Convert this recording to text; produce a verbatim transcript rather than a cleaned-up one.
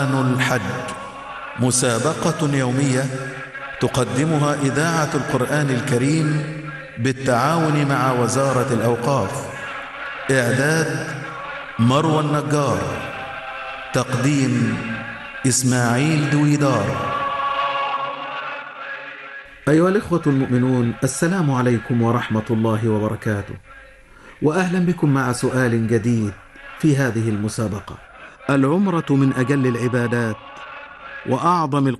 قرآن الحج، مسابقة يومية تقدمها إذاعة القرآن الكريم بالتعاون مع وزارة الأوقاف. إعداد مروى النجار، تقديم إسماعيل دويدار. أيها الإخوة المؤمنون، السلام عليكم ورحمة الله وبركاته، وأهلا بكم مع سؤال جديد في هذه المسابقة. العمرة من أجل العبادات وأعظم